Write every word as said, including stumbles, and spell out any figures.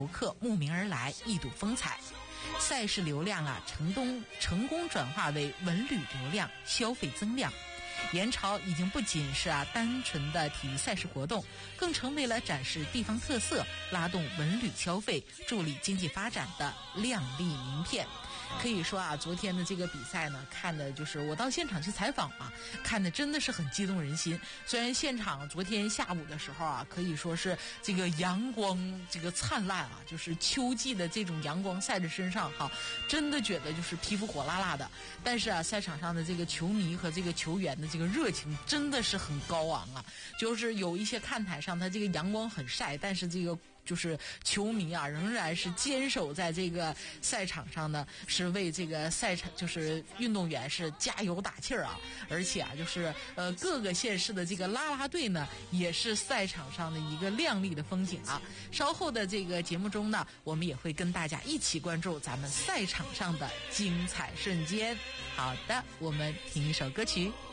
游客慕名而来，一睹风采。赛事流量啊，成功成功转化为文旅流量，消费增量。盐潮已经不仅是啊单纯的体育赛事活动，更成为了展示地方特色、拉动文旅消费、助力经济发展的亮丽名片。可以说啊，昨天的这个比赛呢，看的就是我到现场去采访嘛，看的真的是很激动人心。虽然现场昨天下午的时候啊，可以说是这个阳光这个灿烂啊，就是秋季的这种阳光晒在身上哈，真的觉得就是皮肤火辣辣的。但是啊，赛场上的这个球迷和这个球员的这个热情真的是很高昂啊，就是有一些看台上它这个阳光很晒，但是这个就是球迷啊，仍然是坚守在这个赛场上呢，是为这个赛场就是运动员是加油打气儿啊。而且啊，就是呃各个县市的这个啦啦队呢，也是赛场上的一个亮丽的风景啊。稍后的这个节目中呢，我们也会跟大家一起关注咱们赛场上的精彩瞬间。好的，我们听一首歌曲。